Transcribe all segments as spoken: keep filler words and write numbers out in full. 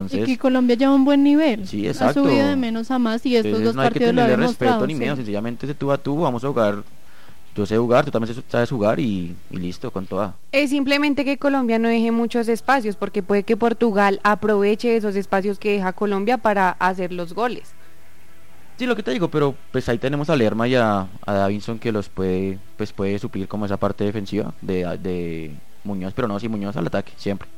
Entonces, y que Colombia lleva un buen nivel. Sí, exacto. Ha subido de menos a más y estos entonces dos no hay que partidos lo tenerle han respeto demostrado. ni miedo, Sí. sencillamente de tú a tú vamos a jugar. Yo sé jugar, tú también sabes jugar y, y listo, con toda. Es simplemente que Colombia no deje muchos espacios, porque puede que Portugal aproveche esos espacios que deja Colombia para hacer los goles. Sí, lo que te digo, pero pues ahí tenemos a Lerma y a, a Davinson que los puede, pues puede suplir como esa parte defensiva de, de Muñoz, pero no, sí, Muñoz al ataque, siempre.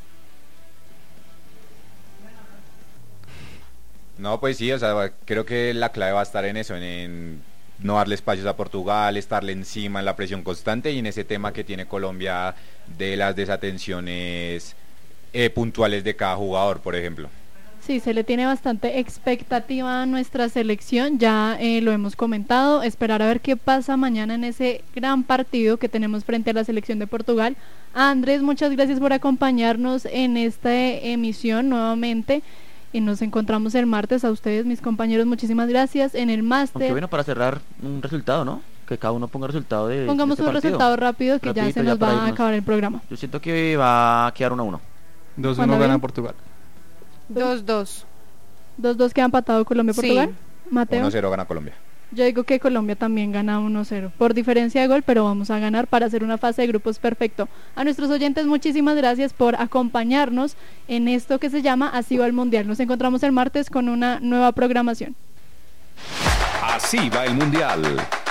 No, pues sí, o sea, creo que la clave va a estar en eso, en, en no darle espacios a Portugal, estarle encima en la presión constante y en ese tema que tiene Colombia de las desatenciones eh, puntuales de cada jugador, por ejemplo. Sí, se le tiene bastante expectativa a nuestra selección, ya eh, lo hemos comentado, esperar a ver qué pasa mañana en ese gran partido que tenemos frente a la selección de Portugal. Andrés, muchas gracias por acompañarnos en esta emisión nuevamente y nos encontramos el martes. A ustedes, mis compañeros, muchísimas gracias en el máster. Aunque bueno, para cerrar un resultado, ¿no? Que cada uno ponga el resultado de Pongamos de este un partido. resultado rápido que Rapidito, ya se nos para va a irnos. acabar el programa. Yo siento que va a quedar uno a uno. dos Juan uno gana David. Portugal. dos dos. dos dos queda empatado Colombia-Portugal. Sí. Mateo. uno cero gana Colombia. Yo digo que Colombia también gana uno cero por diferencia de gol, pero vamos a ganar para hacer una fase de grupos perfecto. A nuestros oyentes, muchísimas gracias por acompañarnos en esto que se llama Así va el Mundial. Nos encontramos el martes con una nueva programación. Así va el Mundial.